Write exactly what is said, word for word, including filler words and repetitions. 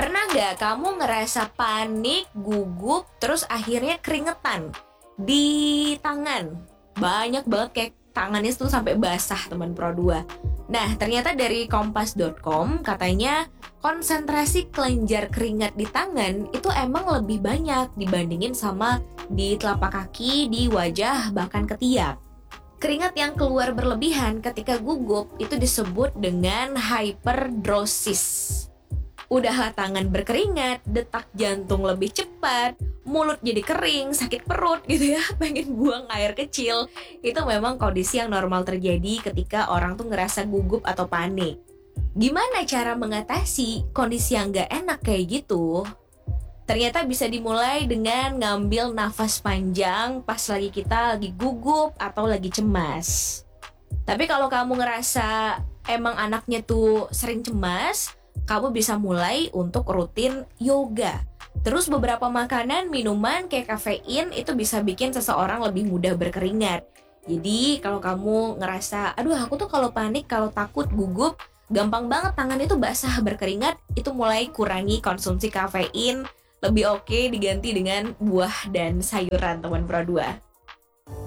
Pernah nggak kamu ngerasa panik, gugup, terus akhirnya keringetan di tangan? Banyak banget kayak tangannya tuh sampai basah teman Pro dua. Nah, ternyata dari kompas dot com katanya konsentrasi kelenjar keringat di tangan itu emang lebih banyak dibandingin sama di telapak kaki, di wajah, bahkan ketiak. Keringat yang keluar berlebihan ketika gugup itu disebut dengan hyperdrosis. Udahlah tangan berkeringat, detak jantung lebih cepat, mulut jadi kering, sakit perut gitu ya, pengen buang air kecil. Itu memang kondisi yang normal terjadi ketika orang tuh ngerasa gugup atau panik. Gimana cara mengatasi kondisi yang gak enak kayak gitu? Ternyata bisa dimulai dengan ngambil nafas panjang pas lagi kita lagi gugup atau lagi cemas. Tapi kalau kamu ngerasa emang anaknya tuh sering cemas, kamu bisa mulai untuk rutin yoga. Terus beberapa makanan, minuman kayak kafein itu bisa bikin seseorang lebih mudah berkeringat. Jadi kalau kamu ngerasa, aduh aku tuh kalau panik, kalau takut, gugup, gampang banget tangannya tuh basah berkeringat, itu mulai kurangi konsumsi kafein. Lebih oke diganti dengan buah dan sayuran teman Pro dua.